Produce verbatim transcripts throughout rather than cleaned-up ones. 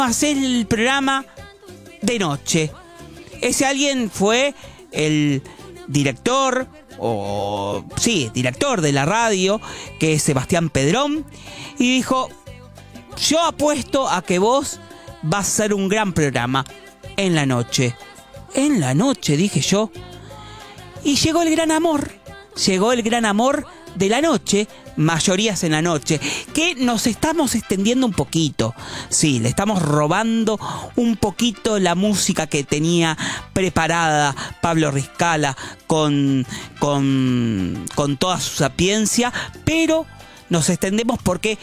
hacer el programa de noche. Ese alguien fue el director, o sí, director de la radio, que es Sebastián Pedrón, y dijo: yo apuesto a que vos vas a hacer un gran programa en la noche. En la noche, dije yo. Y llegó el gran amor, llegó el gran amor de la noche, mayorías en la noche, que nos estamos extendiendo un poquito. Sí, le estamos robando un poquito la música que tenía preparada Pablo Riscala con, con, con toda su sapiencia, pero nos extendemos porque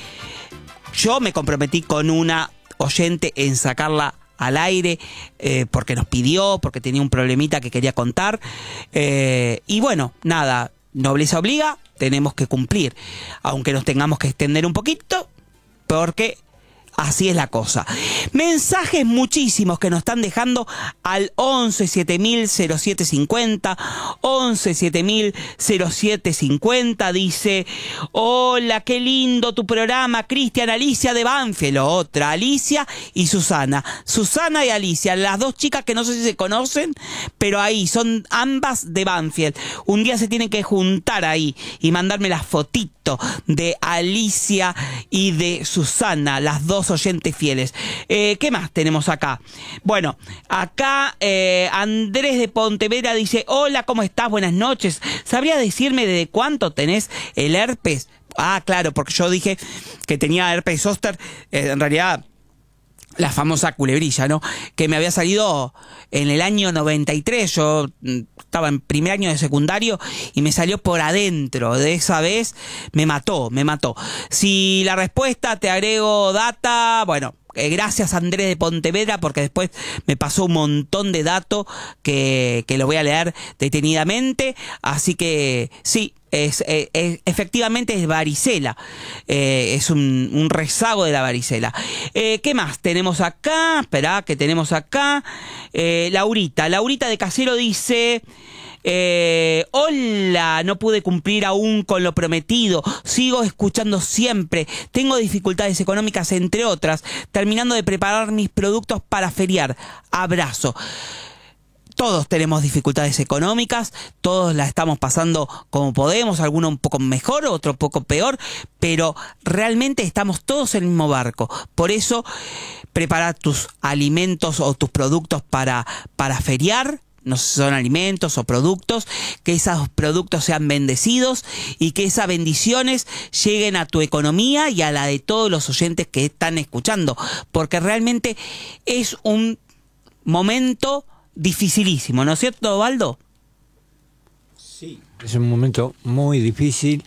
yo me comprometí con una oyente en sacarla al aire, eh, porque nos pidió, porque tenía un problemita que quería contar, eh, y bueno, nada, nobleza obliga, tenemos que cumplir, aunque nos tengamos que extender un poquito, porque así es la cosa. Mensajes muchísimos que nos están dejando al once siete mil cero siete cincuenta, once siete mil cero siete cincuenta. Dice: hola, qué lindo tu programa, Cristian, Alicia de Banfield. Otra, Alicia y Susana. Susana y Alicia, las dos chicas que no sé si se conocen, pero ahí son ambas de Banfield. Un día se tienen que juntar ahí y mandarme las fotitos de Alicia y de Susana, las dos oyentes fieles. Eh, ¿Qué más tenemos acá? Bueno, acá eh, Andrés de Pontevedra dice: hola, ¿cómo estás? Buenas noches. ¿Sabría decirme desde cuánto tenés el herpes? Ah, claro, porque yo dije que tenía herpes zóster, eh, en realidad la famosa culebrilla, ¿no? Que me había salido en el año noventa y tres, yo estaba en primer año de secundario y me salió por adentro. De esa vez me mató, me mató. Si la respuesta te agrego data, bueno, eh, gracias Andrés de Pontevedra, porque después me pasó un montón de datos que, que lo voy a leer detenidamente, así que sí. Es, es, es, efectivamente es varicela, eh, es un, un rezago de la varicela. Eh, ¿Qué más tenemos acá? Esperá, ¿qué tenemos acá? Eh, Laurita, Laurita de Casero dice: eh, hola, no pude cumplir aún con lo prometido, sigo escuchando siempre, tengo dificultades económicas entre otras, terminando de preparar mis productos para feriar. Abrazo. Todos tenemos dificultades económicas, todos la estamos pasando como podemos, alguno un poco mejor, otro un poco peor, pero realmente estamos todos en el mismo barco. Por eso, prepara tus alimentos o tus productos para, para feriar, no sé si son alimentos o productos, que esos productos sean bendecidos y que esas bendiciones lleguen a tu economía y a la de todos los oyentes que están escuchando, porque realmente es un momento dificilísimo, ¿no es cierto, Osvaldo? Sí, es un momento muy difícil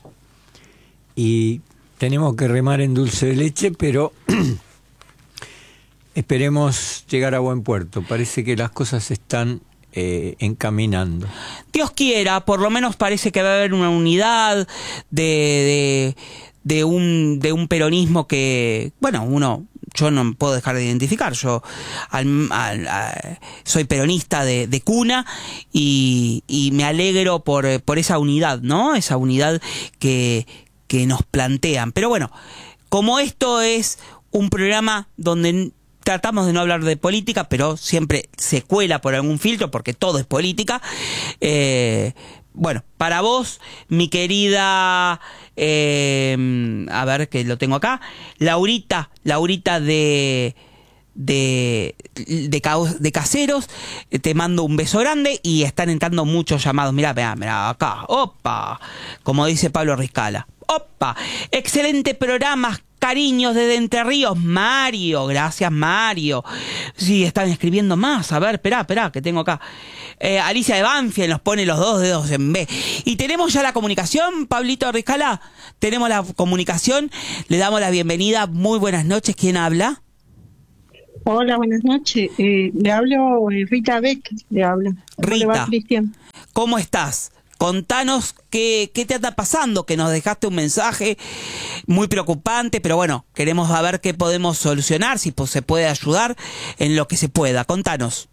y tenemos que remar en dulce de leche, pero esperemos llegar a buen puerto. Parece que las cosas se están eh, encaminando. Dios quiera, por lo menos parece que va a haber una unidad de, de, de, un, de un peronismo que, bueno, uno... yo no puedo dejar de identificar, yo al, al, al, soy peronista de, de cuna y, y me alegro por, por esa unidad, ¿no? Esa unidad que, que nos plantean. Pero bueno, como esto es un programa donde tratamos de no hablar de política, pero siempre se cuela por algún filtro porque todo es política, eh, bueno, para vos, mi querida, eh, a ver que lo tengo acá, Laurita, Laurita de, de, de, de Caseros, te mando un beso grande y están entrando muchos llamados. Mirá, mirá, mirá, acá, opa, como dice Pablo Riscala, opa, excelente programa. Cariños desde Entre Ríos, Mario, gracias Mario. Sí, están escribiendo más, a ver, esperá, esperá, que tengo acá. Eh, Alicia de Banfield nos pone los dos dedos en B. Y tenemos ya la comunicación, Pablito Riscala, tenemos la comunicación, le damos la bienvenida, muy buenas noches, ¿quién habla? Hola, buenas noches, eh, le hablo, eh, Rita Beck, le habla. Rita, le va, Cristian? ¿Cómo estás? Contanos qué, qué te está pasando, que nos dejaste un mensaje muy preocupante, pero bueno, queremos saber qué podemos solucionar, si se puede ayudar en lo que se pueda. Contanos.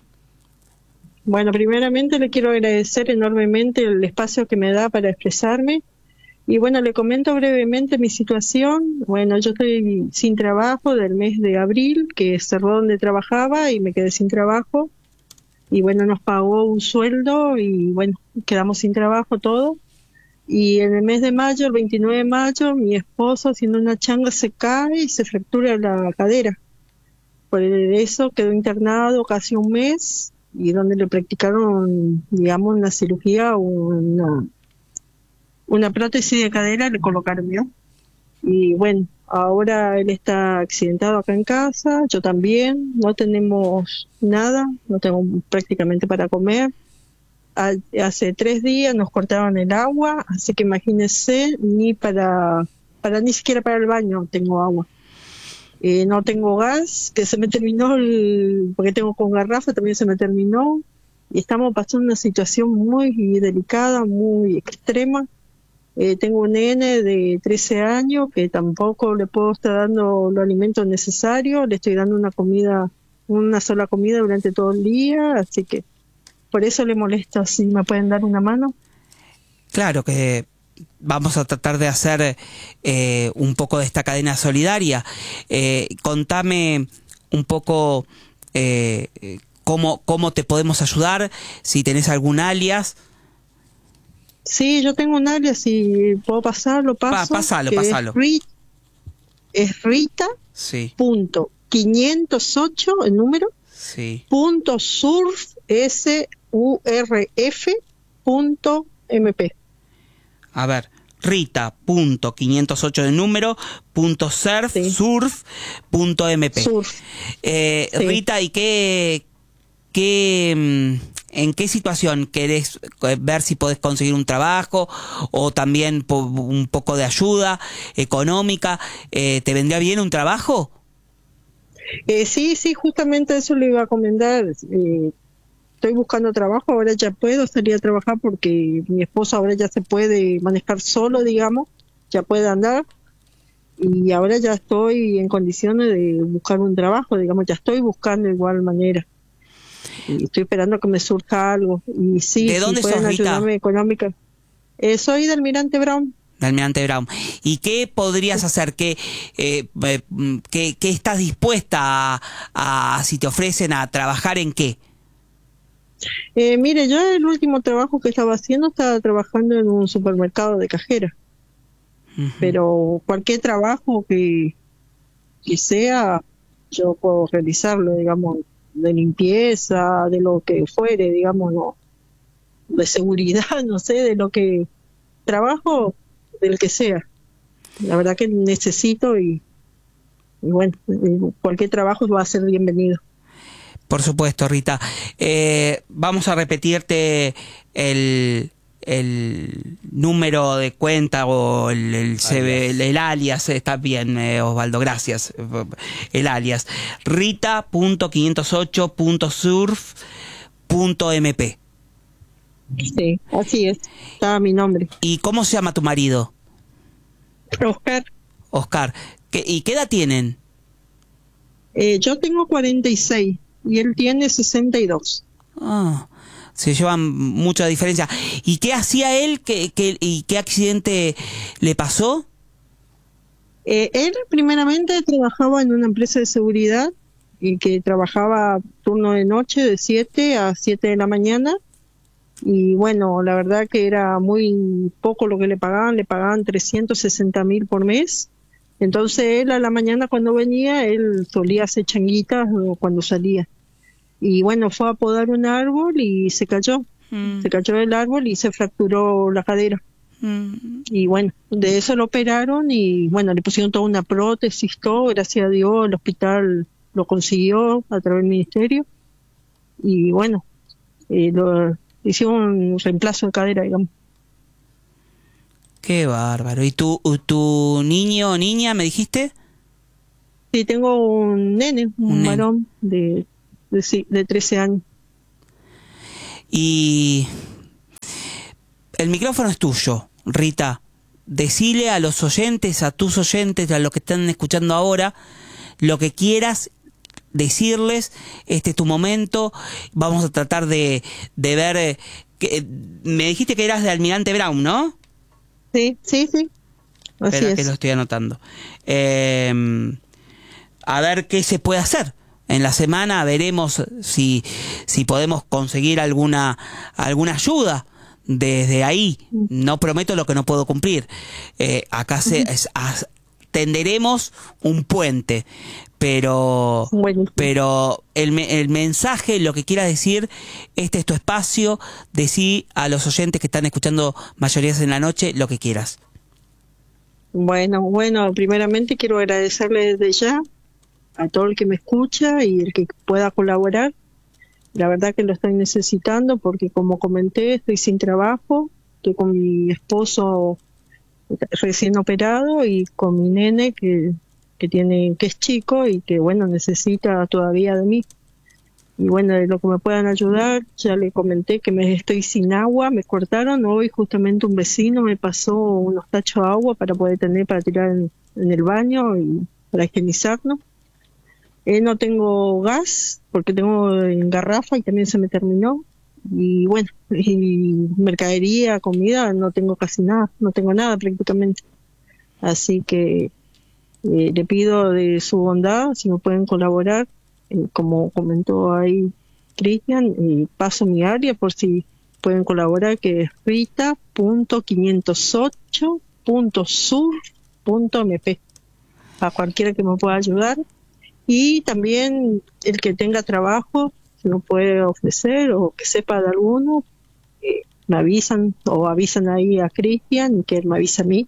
Bueno, primeramente le quiero agradecer enormemente el espacio que me da para expresarme Y bueno, le comento brevemente mi situación. Bueno, yo estoy sin trabajo del mes de abril, que cerró donde trabajaba y me quedé sin trabajo. Y bueno, nos pagó un sueldo y bueno, quedamos sin trabajo todo. Y en el mes de mayo, el veintinueve de mayo, mi esposo haciendo una changa se cae y se fractura la cadera. Por eso quedó internado casi un mes y donde le practicaron, digamos, una cirugía, una, una prótesis de cadera, le colocaron, ¿no? Y bueno, ahora él está accidentado acá en casa, yo también, no tenemos nada, no tengo prácticamente para comer. Hace tres días nos cortaban el agua, así que imagínense, ni para, para ni siquiera para el baño tengo agua. Eh, no tengo gas, que se me terminó, el, porque tengo con garrafa, también se me terminó. Y estamos pasando una situación muy delicada, muy extrema. Eh, tengo un nene de trece años que tampoco le puedo estar dando los alimentos necesarios, le estoy dando una comida, una sola comida durante todo el día, así que por eso le molesta si me pueden dar una mano. Claro que vamos a tratar de hacer eh, un poco de esta cadena solidaria. Eh, contame un poco eh, cómo, cómo te podemos ayudar, si tenés algún alias. Sí, yo tengo un alias, si puedo pasarlo, paso. Pa, pasalo, pasalo. Es, Rit, es Rita, sí. punto quinientos ocho, el número, sí. punto surf, S U R F, punto M P. A ver, Rita, punto quinientos ocho de número, punto surf, sí. surf, punto M P. Surf. Eh, sí. Rita, ¿y qué, qué, en qué situación querés ver si podés conseguir un trabajo o también po, un poco de ayuda económica? Eh, ¿Te vendría bien un trabajo? Eh, sí, sí, justamente eso le iba a comentar. Eh, estoy buscando trabajo, ahora ya puedo salir a trabajar porque mi esposo ahora ya se puede manejar solo, digamos, ya puede andar. Y ahora ya estoy en condiciones de buscar un trabajo, digamos, ya estoy buscando de igual manera. Y estoy esperando que me surja algo. Y sí, ¿de dónde si pueden sos, Rita? ayudarme económica. Eh, soy del Almirante Brown. Del Almirante Brown. ¿Y qué podrías hacer? ¿Qué, eh, eh, qué, qué estás dispuesta a, a, si te ofrecen a trabajar en qué? Eh, mire, yo el último trabajo que estaba haciendo estaba trabajando en un supermercado de cajera. Uh-huh. Pero cualquier trabajo que, que sea, yo puedo realizarlo, digamos, de limpieza, de lo que fuere, digamos, no, de seguridad, no sé, de lo que trabajo, del que sea. La verdad que necesito y, y bueno, cualquier trabajo va a ser bienvenido. Por supuesto, Rita. Eh, vamos a repetirte el, el número de cuenta o el, el, C V, el, el alias. Está bien, eh, Osvaldo, gracias. El alias. Rita punto quinientos ocho punto surf punto M P. Sí, así es. Está mi nombre. ¿Y cómo se llama tu marido? Oscar. Oscar. ¿Qué, ¿Y qué edad tienen? Eh, yo tengo cuarenta y seis. Y él tiene sesenta y dos. Ah, se llevan mucha diferencia. ¿Y qué hacía él? ¿Qué, qué, ¿Y qué accidente le pasó? Eh, él primeramente trabajaba en una empresa de seguridad y que trabajaba turno de noche de siete a siete de la mañana. Y bueno, la verdad que era muy poco lo que le pagaban, le pagaban trescientos sesenta mil por mes. Entonces él a la mañana cuando venía, él solía hacer changuitas cuando salía. Y bueno, fue a podar un árbol y se cayó. Mm. Se cayó del árbol y se fracturó la cadera. Mm. Y bueno, de eso lo operaron y bueno, le pusieron toda una prótesis, todo. Gracias a Dios el hospital lo consiguió a través del ministerio. Y bueno, eh, lo hicieron un reemplazo de cadera, digamos. Qué bárbaro. ¿Y tu, tu niño o niña, me dijiste? Sí, tengo un nene, un, un varón de, de, de trece años. Y el micrófono es tuyo, Rita. Decile a los oyentes, a tus oyentes, a los que están escuchando ahora, lo que quieras decirles. Este es tu momento. Vamos a tratar de, de ver... Eh, que, me dijiste que eras de Almirante Brown, ¿no? Sí, sí, sí. Así Espera es. que lo estoy anotando. Eh, a ver qué se puede hacer. En la semana veremos si, si podemos conseguir alguna, alguna ayuda desde ahí. No prometo lo que no puedo cumplir. Eh, acá se, es, a, tenderemos un puente, pero, Bueno. pero el, el mensaje, lo que quiera decir, este es tu espacio, decí a los oyentes que están escuchando Mayorías en la Noche lo que quieras. Bueno, bueno, primeramente quiero agradecerle desde ya a todo el que me escucha y el que pueda colaborar. La verdad que lo estoy necesitando porque, como comenté, estoy sin trabajo, estoy con mi esposo recién operado y con mi nene que, que tiene que es chico y que, bueno, necesita todavía de mí. Y bueno, de lo que me puedan ayudar, ya le comenté que me estoy sin agua, me cortaron. Hoy justamente un vecino me pasó unos tachos de agua para poder tener para tirar en, en el baño y para higienizarnos. Eh, no tengo gas porque tengo en garrafa y también se me terminó. Y bueno, y mercadería, comida, no tengo casi nada, no tengo nada prácticamente. Así que eh, le pido de su bondad, si me pueden colaborar. Eh, como comentó ahí Cristian, eh, paso mi área por si pueden colaborar, que es rita punto quinientos ocho punto sur punto m p, a cualquiera que me pueda ayudar. Y también el que tenga trabajo, si me puede ofrecer o que sepa de alguno, eh, me avisan o avisan ahí a Cristian y que él me avisa a mí.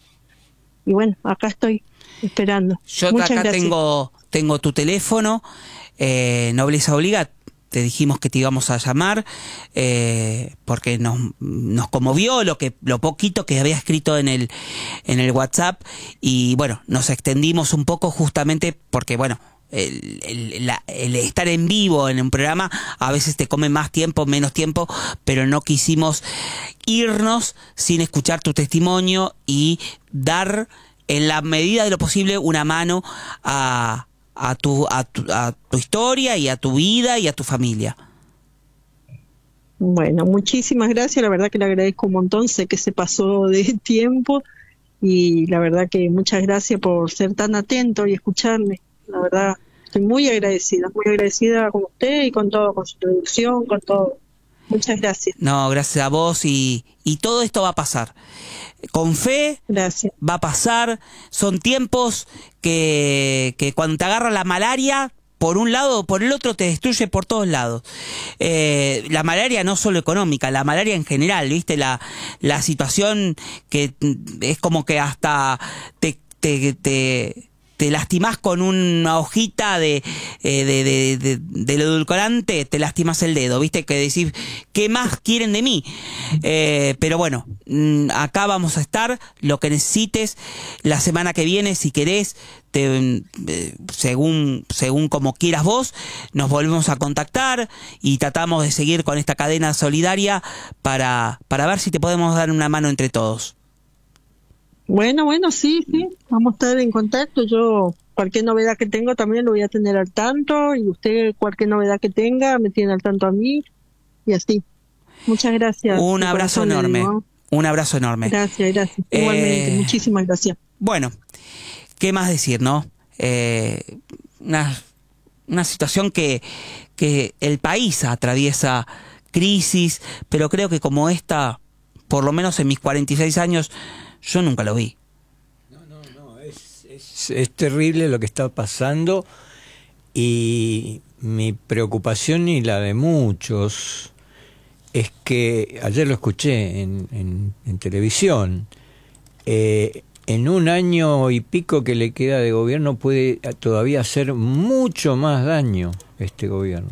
Y bueno, acá estoy esperando. Yo Muchas acá gracias. tengo tengo tu teléfono, eh, Nobleza Obliga, te dijimos que te íbamos a llamar eh, porque nos, nos conmovió lo que lo poquito que había escrito en el en el WhatsApp y bueno, nos extendimos un poco justamente porque bueno, El, el, la, el estar en vivo en un programa a veces te come más tiempo, menos tiempo, pero no quisimos irnos sin escuchar tu testimonio y dar en la medida de lo posible una mano a, a, tu, a, tu, a tu historia y a tu vida y a tu familia. Bueno, muchísimas gracias, la verdad que le agradezco un montón, sé que se pasó de tiempo y la verdad que muchas gracias por ser tan atento y escucharme. La verdad, estoy muy agradecida, muy agradecida con usted y con todo, con su producción, con todo. Muchas gracias. No, gracias a vos y, y todo esto va a pasar. Con fe, gracias. Va a pasar. Son tiempos que, que cuando te agarra la malaria, por un lado o por el otro te destruye por todos lados. Eh, la malaria no solo económica, la malaria en general, ¿viste? La, la situación que es como que hasta te... te, te te lastimás con una hojita de, eh, de, de, de, del edulcorante, te lastimas el dedo, ¿viste? Que decís, ¿qué más quieren de mí? Eh, pero bueno, acá vamos a estar, lo que necesites, la semana que viene, si querés, te, eh, según, según como quieras vos, nos volvemos a contactar y tratamos de seguir con esta cadena solidaria para, para ver si te podemos dar una mano entre todos. Bueno, bueno, sí, sí, vamos a estar en contacto. Yo cualquier novedad que tengo también lo voy a tener al tanto y usted cualquier novedad que tenga me tiene al tanto a mí y así. Muchas gracias. Un abrazo enorme, digo. Un abrazo enorme. Gracias, gracias. Eh, Igualmente, muchísimas gracias. Bueno, ¿qué más decir, no? Eh, una, una situación que, que el país atraviesa crisis, pero creo que como esta, por lo menos en mis cuarenta y seis años, yo nunca lo vi. No, no, no, es, es, es terrible lo que está pasando y mi preocupación y la de muchos es que, ayer lo escuché en, en, en televisión, eh, en un año y pico que le queda de gobierno puede todavía hacer mucho más daño este gobierno.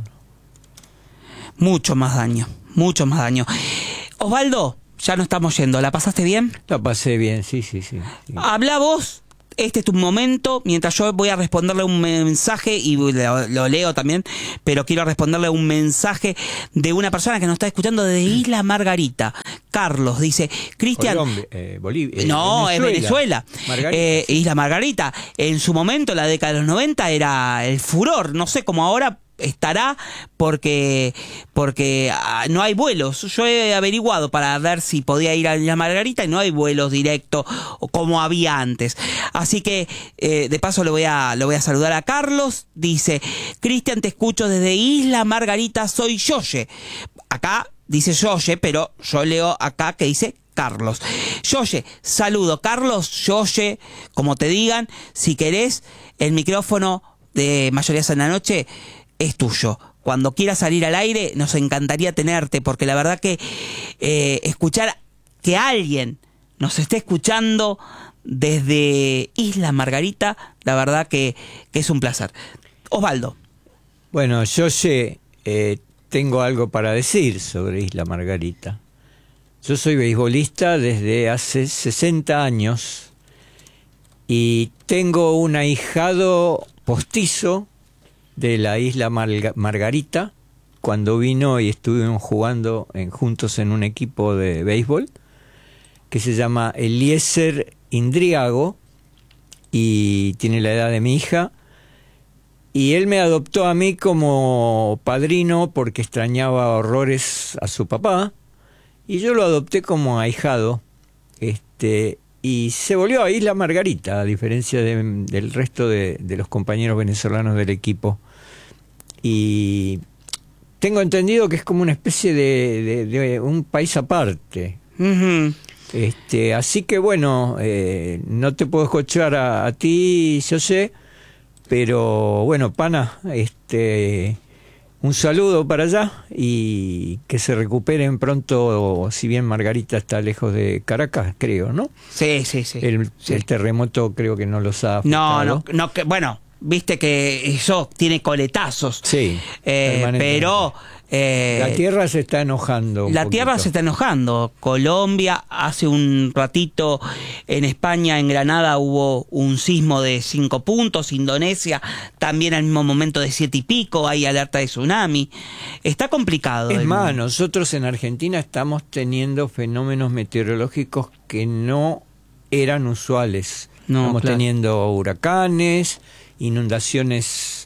Mucho más daño, mucho más daño. Osvaldo, ya no estamos yendo. ¿La pasaste bien? La pasé bien, sí, sí, sí. sí. Habla vos. Este es tu momento, mientras yo voy a responderle un mensaje, y lo, lo leo también, pero quiero responderle un mensaje de una persona que nos está escuchando desde Isla Margarita. Carlos dice, Cristian... Eh, Bolivia. Eh, no, Venezuela. es Venezuela. Margarita, eh, sí. Isla Margarita. En su momento, la década de los noventa, era el furor. No sé cómo ahora... estará porque porque ah, no hay vuelos. Yo he averiguado para ver si podía ir a Isla Margarita y no hay vuelos directos como había antes. Así que eh, de paso le voy a lo voy a saludar a Carlos. Dice: Cristian, te escucho desde Isla Margarita, soy Yoye. Acá dice Yoye, pero yo leo acá que dice Carlos. Yoye, saludo. Carlos, Yoye, como te digan, si querés, el micrófono de Mayorías en la Noche es tuyo. Cuando quieras salir al aire, nos encantaría tenerte, porque la verdad que eh, escuchar que alguien nos esté escuchando desde Isla Margarita, la verdad que, que es un placer. Osvaldo. Bueno, Yoye, eh, tengo algo para decir sobre Isla Margarita. Yo soy beisbolista desde hace sesenta años y tengo un ahijado postizo de la Isla Marga- Margarita cuando vino y estuvimos jugando en, juntos en un equipo de béisbol que se llama Eliezer Indriago y tiene la edad de mi hija. Y él me adoptó a mí como padrino porque extrañaba horrores a su papá. Y yo lo adopté como ahijado. Este, y se volvió a Isla Margarita, a diferencia de, del resto de, de los compañeros venezolanos del equipo. Y tengo entendido que es como una especie de, de, de un país aparte. Uh-huh. Este, así que bueno, eh, no te puedo escuchar a, a ti, yo sé. Pero bueno, pana, este, un saludo para allá y que se recuperen pronto, si bien Margarita está lejos de Caracas, creo, ¿no? Sí, sí, sí. El, sí. el terremoto creo que no los ha afectado. No, no, no, que, bueno, viste que eso tiene coletazos. Sí, eh, pero... Eh, la tierra se está enojando. La tierra se está enojando. Colombia, hace un ratito en España, en Granada, hubo un sismo de cinco puntos. Indonesia también al mismo momento de siete y pico. Hay alerta de tsunami. Está complicado. Es el... más, nosotros en Argentina estamos teniendo fenómenos meteorológicos que no eran usuales. No, estamos claro. teniendo huracanes, inundaciones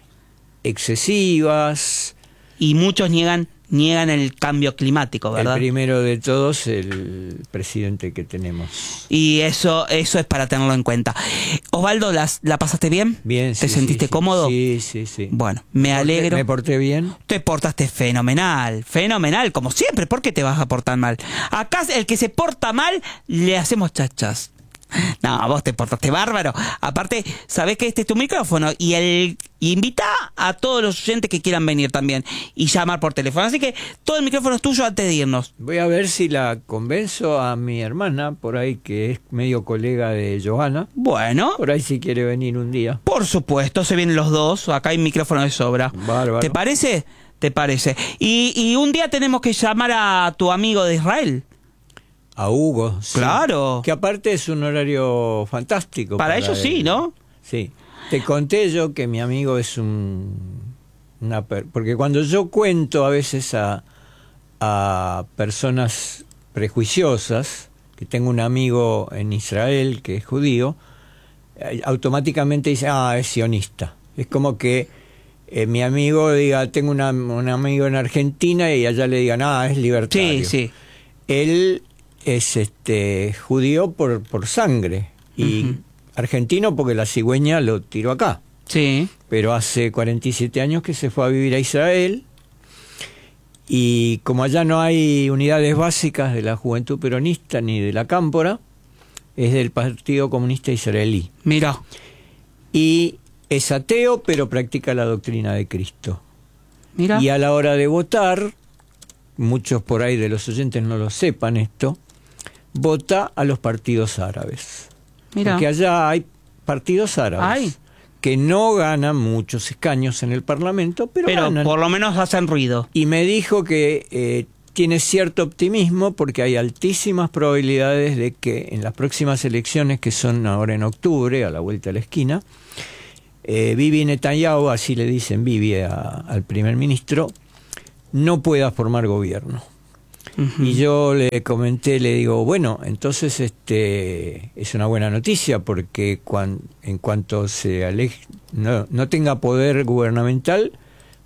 excesivas. Y muchos niegan niegan el cambio climático, ¿verdad? El primero de todos, el presidente que tenemos. Y eso eso es para tenerlo en cuenta. Osvaldo, ¿las, ¿la pasaste bien? Bien, ¿Te sí, sentiste sí, cómodo? Sí, sí, sí. Bueno, me alegro. ¿Me porté bien? Te portaste fenomenal, fenomenal, como siempre. ¿Por qué te vas a portar mal? Acá el que se porta mal, le hacemos chachas. No, vos te portaste bárbaro. Aparte, sabés que este es tu micrófono y el y invita a todos los oyentes que quieran venir también y llamar por teléfono. Así que todo el micrófono es tuyo antes de irnos. Voy a ver si la convenzo a mi hermana, por ahí que es medio colega de Johanna. Bueno, Por ahí si quiere venir un día. por supuesto, se vienen los dos. Acá hay micrófono de sobra. Bárbaro. ¿Te parece? ¿Te parece? Y, y un día tenemos que llamar a tu amigo de Israel. A Hugo. Sí. Claro. Que aparte es un horario fantástico. Para ellos él. sí, ¿no? Sí. Te conté yo que mi amigo es un... Una per- porque cuando yo cuento a veces a, a personas prejuiciosas, que tengo un amigo en Israel que es judío, eh, automáticamente dice, ah, es sionista. Es como que eh, mi amigo diga, tengo una, un amigo en Argentina y allá le digan, ah, es libertario. Sí, sí. Él es este judío por, por sangre y Ujú. argentino porque la cigüeña lo tiró acá. Sí. Pero hace cuarenta y siete años que se fue a vivir a Israel y como allá no hay unidades básicas de la juventud peronista ni de la cámpora, es del Partido Comunista Israelí. Mira. Y es ateo, pero practica la doctrina de Cristo. Mira. Y a la hora de votar, muchos por ahí de los oyentes no lo sepan esto, vota a los partidos árabes. Mira. Porque allá hay partidos árabes Ay. que no ganan muchos escaños en el Parlamento, pero, Pero ganan. por lo menos hacen ruido. Y me dijo que eh, tiene cierto optimismo porque hay altísimas probabilidades de que en las próximas elecciones, que son ahora en octubre, a la vuelta de la esquina, eh, Bibi Netanyahu, así le dicen Bibi a, al primer ministro, no pueda formar gobierno. Uh-huh. Y yo le comenté, le digo, bueno, entonces este es una buena noticia porque cuan, en cuanto se aleje, no, no tenga poder gubernamental,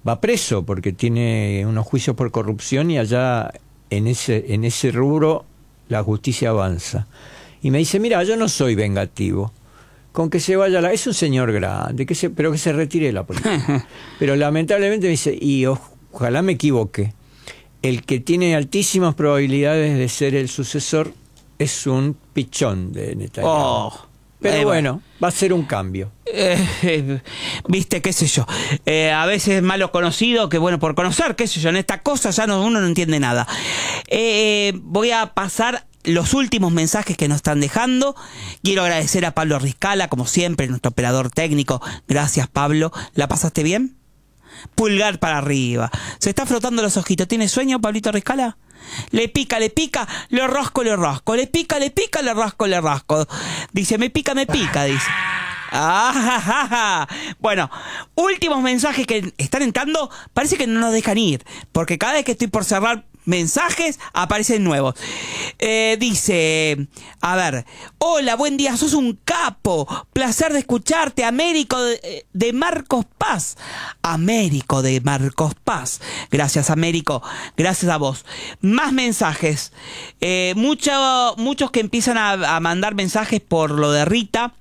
va preso porque tiene unos juicios por corrupción y allá en ese, en ese rubro la justicia avanza. Y me dice, mira, yo no soy vengativo, con que se vaya la... Es un señor grande, que se, pero que se retire de la política. Pero lamentablemente me dice, y ojalá me equivoque, el que tiene altísimas probabilidades de ser el sucesor es un pichón de Netanyahu. Oh. Pero Eh, bueno, va a ser un cambio. Eh, eh, Viste, qué sé yo. Eh, a veces es malo conocido que bueno por conocer, qué sé yo. En esta cosa ya no, uno no entiende nada. Eh, voy a pasar los últimos mensajes que nos están dejando. Quiero agradecer a Pablo Riscala, como siempre, nuestro operador técnico. Gracias, Pablo. ¿La pasaste bien? Pulgar para arriba. Se está frotando los ojitos. ¿Tiene sueño, Pablito Riscala? Le pica, le pica, le rasco, le rasco. Le pica, le pica, le rasco, le rasco. Dice, me pica, me pica, dice. Ah, ja, ja, ja. Bueno, últimos mensajes que están entrando. Parece que no nos dejan ir, porque cada vez que estoy por cerrar mensajes aparecen nuevos. Eh, dice, a ver, hola, buen día, sos un capo, placer de escucharte, Américo de, de Marcos Paz. Américo de Marcos Paz. Gracias, Américo, gracias a vos. Más mensajes. Eh, mucho, muchos que empiezan a, a mandar mensajes por lo de Rita.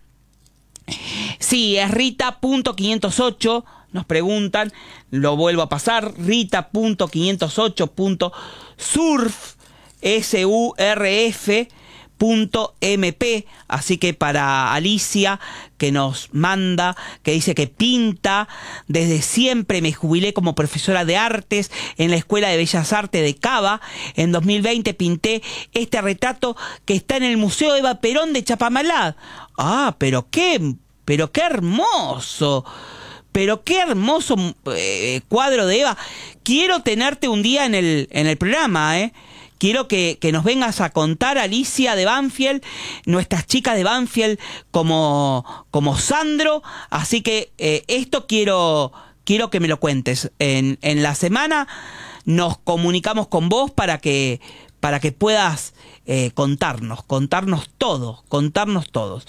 Sí, es Rita punto quinientos ocho. Nos preguntan, lo vuelvo a pasar, Rita punto quinientos ocho punto surf, S U R F punto M P. Así que para Alicia, que nos manda, que dice que pinta, desde siempre me jubilé como profesora de artes en la Escuela de Bellas Artes de Cava. En dos mil veinte pinté este retrato que está en el Museo Eva Perón de Chapamalá. Ah, pero qué, pero qué hermoso. Pero qué hermoso eh, cuadro de Eva. Quiero tenerte un día en el, en el programa, ¿eh? Quiero que, que nos vengas a contar, Alicia de Banfield, nuestras chicas de Banfield como, como Sandro. Así que eh, esto quiero, quiero que me lo cuentes. En, en la semana nos comunicamos con vos para que, para que puedas eh, contarnos, contarnos todo, contarnos todos.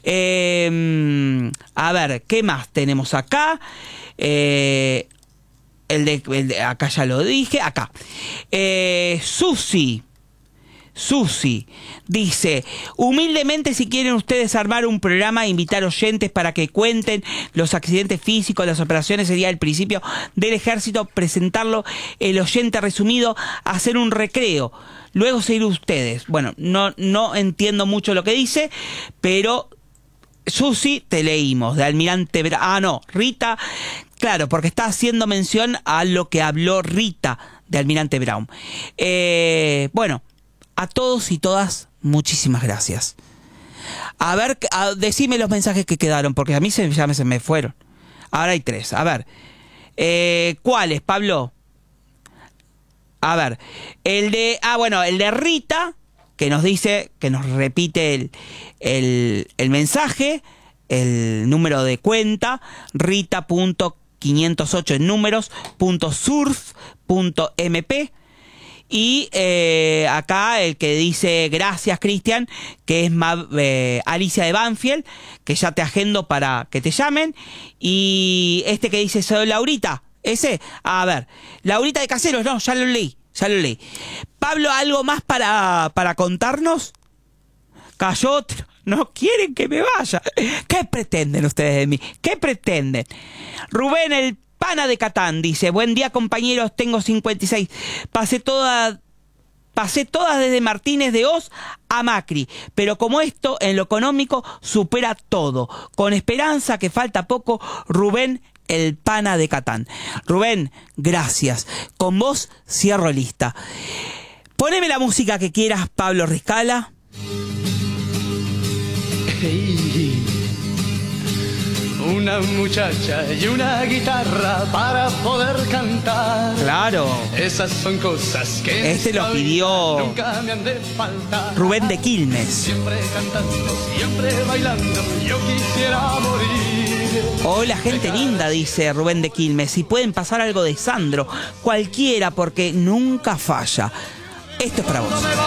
Eh, a ver, ¿qué más tenemos acá? Eh, el, de, el de, acá ya lo dije, acá. Eh, Susi. Susi dice, humildemente, si quieren ustedes armar un programa e invitar oyentes para que cuenten los accidentes físicos, las operaciones, sería el principio del ejército, presentarlo, el oyente resumido, hacer un recreo, luego seguir ustedes. Bueno, no, no entiendo mucho lo que dice, pero Susi, te leímos, de Almirante Brown. Ah, no, Rita, claro, porque está haciendo mención a lo que habló Rita de Almirante Brown. Eh, bueno, a todos y todas, muchísimas gracias. A ver, a, decime los mensajes que quedaron, porque a mí se, ya me, se me fueron. Ahora hay tres. A ver, eh, ¿cuáles, Pablo? A ver, el de... Ah, bueno, el de Rita, que nos dice, que nos repite el, el, el mensaje, el número de cuenta, Rita punto quinientos ocho en números, punto surf, punto mp. Y eh, acá el que dice gracias, Cristian, que es Ma, eh, Alicia de Banfield, que ya te agendo para que te llamen. Y este que dice soy Laurita, ese, a ver, Laurita de Caseros, no, ya lo leí, ya lo leí. Pablo, ¿algo más para, para contarnos? Cayó otro. No quieren que me vaya. ¿Qué pretenden ustedes de mí? ¿Qué pretenden? Rubén, el pana de Catán, dice, buen día, compañeros, tengo cincuenta y seis. Pasé toda... Pasé todas desde Martínez de Oz a Macri, pero como esto en lo económico supera todo. Con esperanza que falta poco, Rubén, el pana de Catán. Rubén, gracias. Con vos cierro lista. Poneme la música que quieras, Pablo Riscala. Hey, una muchacha y una guitarra para poder cantar. Claro. Esas son cosas que este lo pidió nunca me han de faltar. Rubén de Quilmes. Siempre cantando, siempre bailando, yo quisiera morir. Hola, gente linda, dice Rubén de Quilmes. Si pueden pasar algo de Sandro, cualquiera, porque nunca falla. Esto es para vos.